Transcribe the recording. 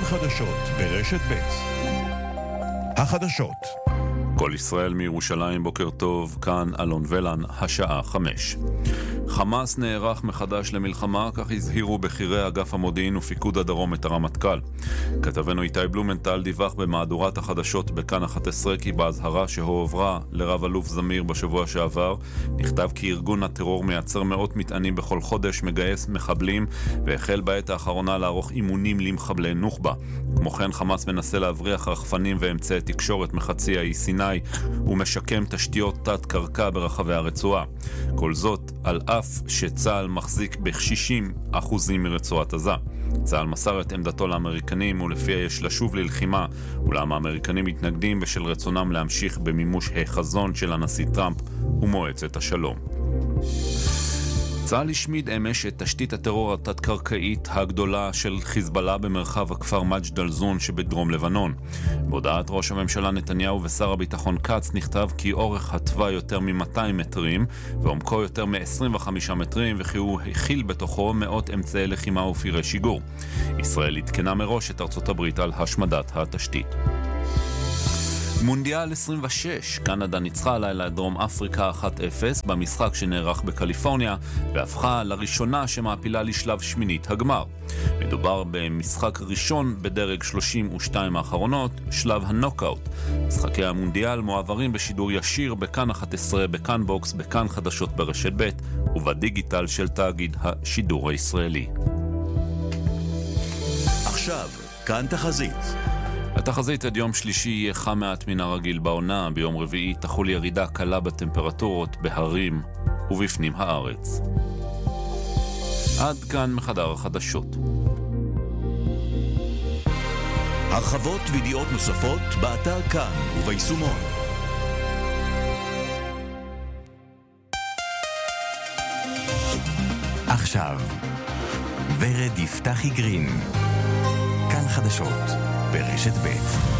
חדשות ברשת ב'. החדשות. כל ישראל מירושלים, בוקר טוב, כאן אלון ולן, השעה 5. חמאס נערך מחדש למלחמה, כך הזהירו בחירי אגף המודיעין ופיקוד הדרום את הרמטכ"ל. כתבנו איתי בלומנטל דיווח במהדורת החדשות בכאן 11 כי בהזהרה שהועברה לרב אלוף זמיר בשבוע שעבר, נכתב כי ארגון הטרור מייצר מאות מטענים בכל חודש, מגייס מחבלים והחל בעת האחרונה לערוך אימונים למחבלי נוח'בה. כמו כן חמאס מנסה להבריח רחפנים ואמצעי תקשורת מחצי האי סיני ומשקם תשתיות תת קרקע ברחבי הרצועה. כל זאת על אף שצה"ל מחזיק ב-60% מרצועת עזה. צה"ל מסר את עמדתו לאמריקנים ולפיה יש לשוב ללחימה, אולם האמריקנים מתנגדים בשל רצונם להמשיך במימוש החזון של הנשיא טראמפ ומועצת השלום. צה"ל השמיד אמש את תשתית הטרור התת-קרקעית הגדולה של חיזבאללה במרחב הכפר מג'ד אל-זון שבדרום לבנון. בהודעת ראש הממשלה נתניהו ושר הביטחון קץ נכתב כי אורך התוואי יותר מ-200 מטרים ועומקו יותר מ-25 מטרים וכי הוא הכיל בתוכו מאות אמצעי לחימה ופירי שיגור. ישראל התקנה מראש את ארצות הברית על השמדת התשתית. מונדיאל 26, קנדה ניצחה הלילה את דרום אפריקה 1-0 במשחק שנערך בקליפורניה והפכה לראשונה שמעפילה לשלב שמינית הגמר. מדובר במשחק ראשון בדרג 32 האחרונות, שלב הנוקאוט. משחקי המונדיאל מועברים בשידור ישיר בכאן 11, בכאן בוקס, בכאן חדשות ברשת ב' ובדיגיטל של תאגיד השידור הישראלי. עכשיו, כאן תחזית. התחזית עד יום שלישי יהיה חם מעט מן הרגיל בעונה, ביום רביעי תחול ירידה קלה בטמפרטורות בהרים ובפנים הארץ. עד כאן מחדר החדשות. הרחבות וידיעות נוספות באתר כאן וביישומון. עכשיו ורד יפתחי גרין, כאן חדשות ברשת ב'.